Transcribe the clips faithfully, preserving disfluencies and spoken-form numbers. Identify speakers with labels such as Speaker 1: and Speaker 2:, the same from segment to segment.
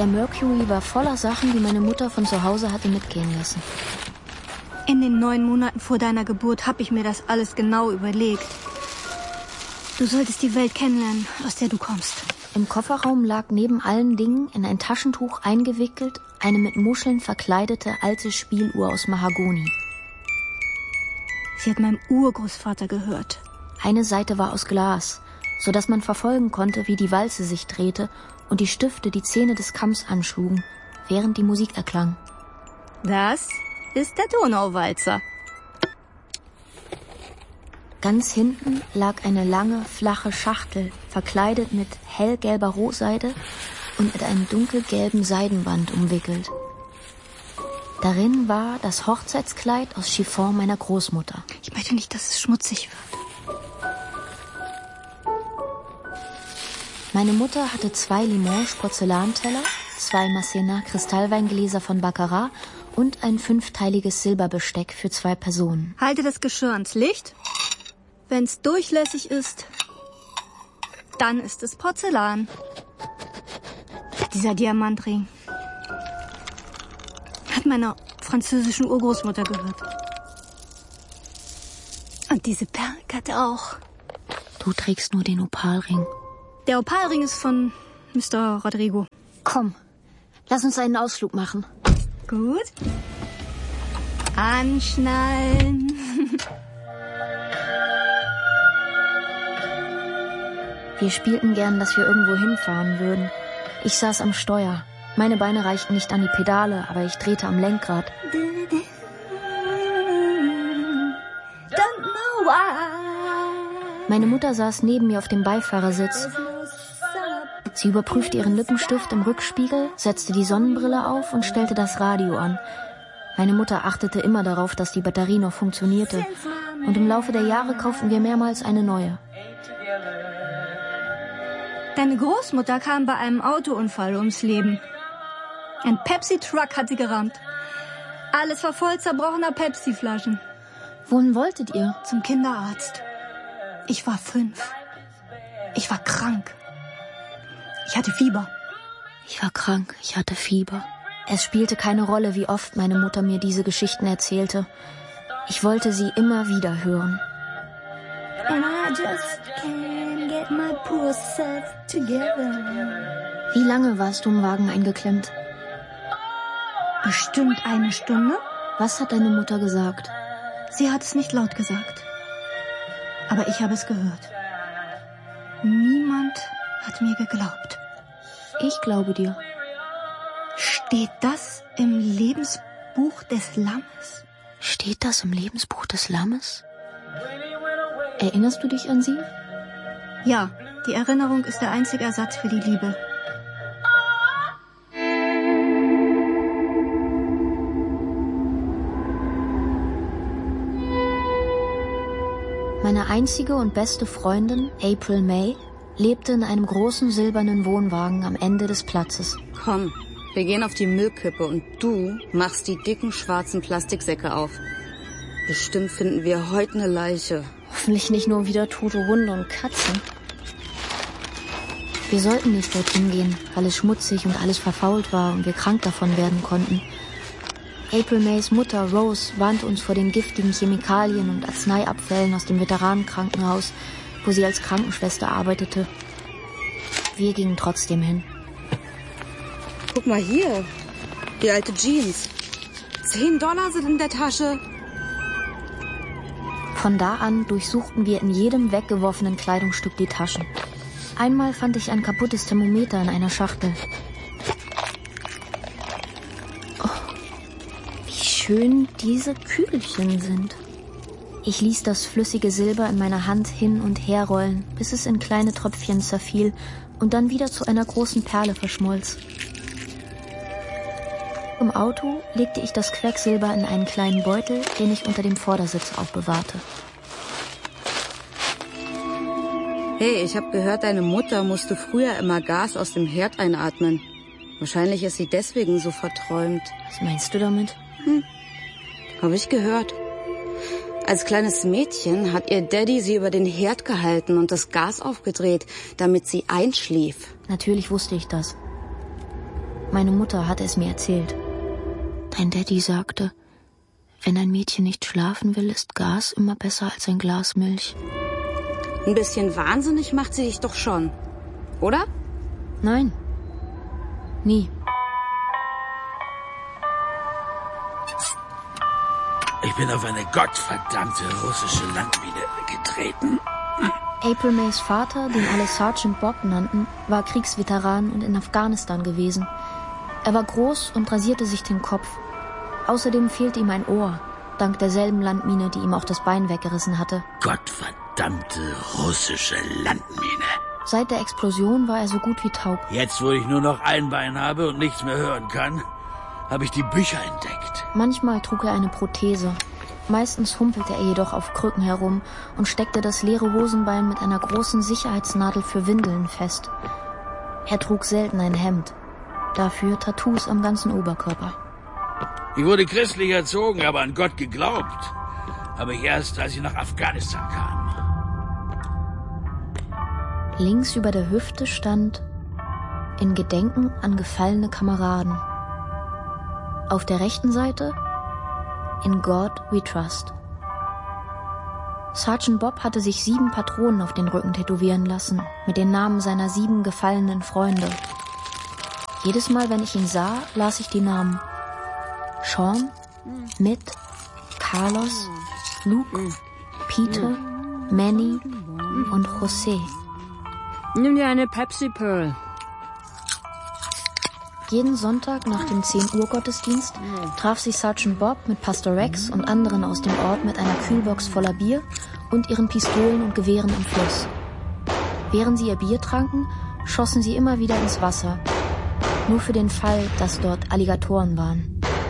Speaker 1: Der Mercury war voller Sachen, die meine Mutter von zu Hause hatte mitgehen lassen.
Speaker 2: In den neun Monaten vor deiner Geburt habe ich mir das alles genau überlegt. Du solltest die Welt kennenlernen, aus der du kommst.
Speaker 1: Im Kofferraum lag neben allen Dingen in ein Taschentuch eingewickelt eine mit Muscheln verkleidete alte Spieluhr aus Mahagoni.
Speaker 2: Sie hat meinem Urgroßvater gehört.
Speaker 1: Eine Seite war aus Glas, so dass man verfolgen konnte, wie die Walze sich drehte und die Stifte die Zähne des Kamms anschlugen, während die Musik erklang.
Speaker 2: Das ist der Donauwalzer.
Speaker 1: Ganz hinten lag eine lange, flache Schachtel, verkleidet mit hellgelber Rohseide und mit einem dunkelgelben Seidenband umwickelt. Darin war das Hochzeitskleid aus Chiffon meiner Großmutter.
Speaker 2: Ich möchte nicht, dass es schmutzig wird.
Speaker 1: Meine Mutter hatte zwei Limoges Porzellanteller, zwei Massenas Kristallweingläser von Baccarat und ein fünfteiliges Silberbesteck für zwei Personen.
Speaker 2: Halte das Geschirr ans Licht. Wenn es durchlässig ist, dann ist es Porzellan. Dieser Diamantring hat meiner französischen Urgroßmutter gehört. Und diese Perlenkette auch.
Speaker 1: Du trägst nur den Opalring.
Speaker 2: Der Opalring ist von Mister Rodrigo.
Speaker 1: Komm, lass uns einen Ausflug machen.
Speaker 2: Gut. Anschnallen.
Speaker 1: Wir spielten gern, dass wir irgendwo hinfahren würden. Ich saß am Steuer. Meine Beine reichten nicht an die Pedale, aber ich drehte am Lenkrad. Meine Mutter saß neben mir auf dem Beifahrersitz. Sie überprüfte ihren Lippenstift im Rückspiegel, setzte die Sonnenbrille auf und stellte das Radio an. Meine Mutter achtete immer darauf, dass die Batterie noch funktionierte. Und im Laufe der Jahre kauften wir mehrmals eine neue.
Speaker 2: Deine Großmutter kam bei einem Autounfall ums Leben. Ein Pepsi-Truck hat sie gerammt. Alles war voll zerbrochener Pepsi-Flaschen.
Speaker 1: Wohin wolltet ihr?
Speaker 2: Zum Kinderarzt. Ich war fünf. Ich war krank. Ich hatte Fieber.
Speaker 1: Ich war krank, ich hatte Fieber. Es spielte keine Rolle, wie oft meine Mutter mir diese Geschichten erzählte. Ich wollte sie immer wieder hören.
Speaker 2: And I just can't get my poor self together.
Speaker 1: Wie lange warst du im Wagen eingeklemmt?
Speaker 2: Bestimmt eine Stunde.
Speaker 1: Was hat deine Mutter gesagt?
Speaker 2: Sie hat es nicht laut gesagt. Aber ich habe es gehört. Niemand hat mir geglaubt.
Speaker 1: Ich glaube dir.
Speaker 2: Steht das im Lebensbuch des Lammes?
Speaker 1: Steht das im Lebensbuch des Lammes? Erinnerst du dich an sie?
Speaker 2: Ja, die Erinnerung ist der einzige Ersatz für die Liebe.
Speaker 1: Meine einzige und beste Freundin, April May, lebte in einem großen silbernen Wohnwagen am Ende des Platzes.
Speaker 3: Komm, wir gehen auf die Müllkippe und du machst die dicken schwarzen Plastiksäcke auf. Bestimmt finden wir heute eine Leiche.
Speaker 1: Hoffentlich nicht nur wieder tote Hunde und Katzen. Wir sollten nicht dorthin gehen, weil es schmutzig und alles verfault war und wir krank davon werden konnten. April Mays Mutter, Rose, warnte uns vor den giftigen Chemikalien und Arzneiabfällen aus dem Veteranenkrankenhaus, wo sie als Krankenschwester arbeitete. Wir gingen trotzdem hin.
Speaker 3: Guck mal hier, die alte Jeans. Zehn Dollar sind in der Tasche.
Speaker 1: Von da an durchsuchten wir in jedem weggeworfenen Kleidungsstück die Taschen. Einmal fand ich ein kaputtes Thermometer in einer Schachtel. Oh, wie schön diese Kügelchen sind. Ich ließ das flüssige Silber in meiner Hand hin und her rollen, bis es in kleine Tröpfchen zerfiel und dann wieder zu einer großen Perle verschmolz. Im Auto legte ich das Quecksilber in einen kleinen Beutel, den ich unter dem Vordersitz aufbewahrte.
Speaker 3: Hey, ich habe gehört, deine Mutter musste früher immer Gas aus dem Herd einatmen. Wahrscheinlich ist sie deswegen so verträumt.
Speaker 1: Was meinst du damit?
Speaker 3: Hm, habe ich gehört. Als kleines Mädchen hat ihr Daddy sie über den Herd gehalten und das Gas aufgedreht, damit sie einschlief.
Speaker 1: Natürlich wusste ich das. Meine Mutter hatte es mir erzählt. Dein Daddy sagte, wenn ein Mädchen nicht schlafen will, ist Gas immer besser als ein Glas Milch.
Speaker 3: Ein bisschen wahnsinnig macht sie dich doch schon, oder?
Speaker 1: Nein, nie.
Speaker 4: Ich bin auf eine gottverdammte russische Landmine getreten.
Speaker 1: April Mays Vater, den alle Sergeant Bob nannten, war Kriegsveteran und in Afghanistan gewesen. Er war groß und rasierte sich den Kopf. Außerdem fehlte ihm ein Ohr, dank derselben Landmine, die ihm auch das Bein weggerissen hatte.
Speaker 4: Gottverdammte russische Landmine.
Speaker 1: Seit der Explosion war er so gut wie taub.
Speaker 4: Jetzt, wo ich nur noch ein Bein habe und nichts mehr hören kann, habe ich die Bücher entdeckt.
Speaker 1: Manchmal trug er eine Prothese. Meistens humpelte er jedoch auf Krücken herum und steckte das leere Hosenbein mit einer großen Sicherheitsnadel für Windeln fest. Er trug selten ein Hemd. Dafür Tattoos am ganzen Oberkörper.
Speaker 4: Ich wurde christlich erzogen, aber an Gott geglaubt habe ich erst, als ich nach Afghanistan kam.
Speaker 1: Links über der Hüfte stand in Gedenken an gefallene Kameraden. Auf der rechten Seite In God We Trust. Sergeant Bob hatte sich sieben Patronen auf den Rücken tätowieren lassen, mit den Namen seiner sieben gefallenen Freunde. Jedes Mal, wenn ich ihn sah, las ich die Namen Sean, Mitt, Carlos, Luke, Peter, Manny und José.
Speaker 3: Nimm dir eine Pepsi Pearl.
Speaker 1: Jeden Sonntag nach dem zehn Uhr Gottesdienst traf sich Sergeant Bob mit Pastor Rex und anderen aus dem Ort mit einer Kühlbox voller Bier und ihren Pistolen und Gewehren im Fluss. Während sie ihr Bier tranken, schossen sie immer wieder ins Wasser. Nur für den Fall, dass dort Alligatoren waren.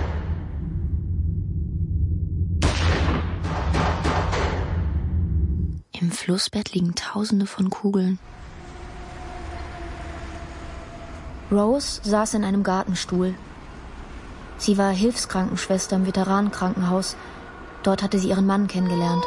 Speaker 1: Im Flussbett liegen Tausende von Kugeln. Rose saß in einem Gartenstuhl. Sie war Hilfskrankenschwester im Veteranenkrankenhaus. Dort hatte sie ihren Mann kennengelernt.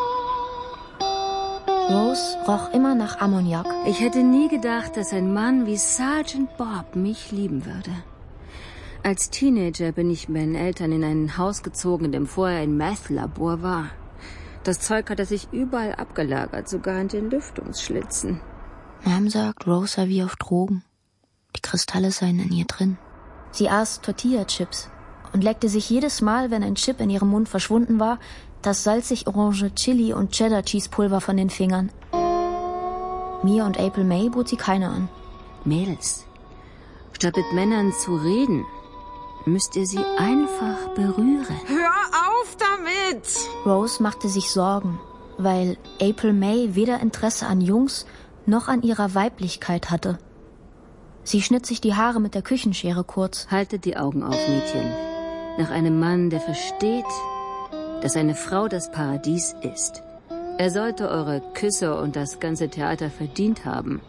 Speaker 1: Rose roch immer nach Ammoniak.
Speaker 5: Ich hätte nie gedacht, dass ein Mann wie Sergeant Bob mich lieben würde. Als Teenager bin ich mit meinen Eltern in ein Haus gezogen, in dem vorher ein Meth-Labor war. Das Zeug hatte sich überall abgelagert, sogar in den Lüftungsschlitzen.
Speaker 1: Mom sagt, Rose sei wie auf Drogen. Die Kristalle seien in ihr drin. Sie aß Tortilla-Chips und leckte sich jedes Mal, wenn ein Chip in ihrem Mund verschwunden war, das salzig-orange Chili- und Cheddar-Cheese-Pulver von den Fingern. Mir und April May bot sie keine an.
Speaker 5: Mädels, statt mit Männern zu reden, müsst ihr sie einfach berühren.
Speaker 3: Hör auf damit!
Speaker 1: Rose machte sich Sorgen, weil April May weder Interesse an Jungs noch an ihrer Weiblichkeit hatte. Sie schnitt sich die Haare mit der Küchenschere kurz.
Speaker 5: Haltet die Augen auf, Mädchen. Nach einem Mann, der versteht, dass eine Frau das Paradies ist. Er sollte eure Küsse und das ganze Theater verdient haben.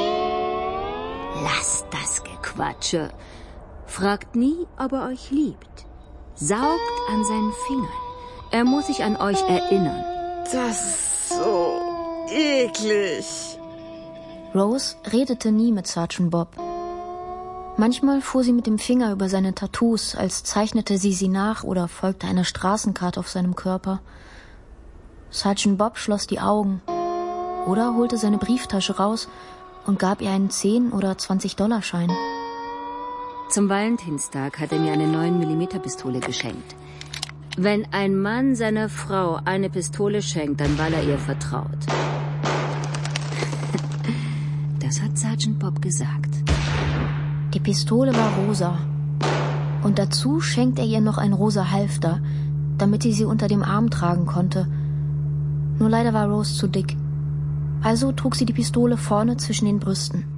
Speaker 5: Lasst das Gequatsche. Fragt nie, ob er euch liebt. Saugt an seinen Fingern. Er muss sich an euch erinnern.
Speaker 3: Das ist so eklig.
Speaker 1: Rose redete nie mit Sergeant Bob. Manchmal fuhr sie mit dem Finger über seine Tattoos, als zeichnete sie sie nach oder folgte einer Straßenkarte auf seinem Körper. Sergeant Bob schloss die Augen oder holte seine Brieftasche raus und gab ihr einen zehn- oder zwanzig-Dollar-Schein.
Speaker 5: Zum Valentinstag hat er mir eine neun Millimeter Pistole geschenkt. Wenn ein Mann seiner Frau eine Pistole schenkt, dann weil er ihr vertraut. Das hat Sergeant Bob gesagt.
Speaker 1: Die Pistole war rosa. Und dazu schenkte er ihr noch ein rosa Halfter, damit sie sie unter dem Arm tragen konnte. Nur leider war Rose zu dick. Also trug sie die Pistole vorne zwischen den Brüsten.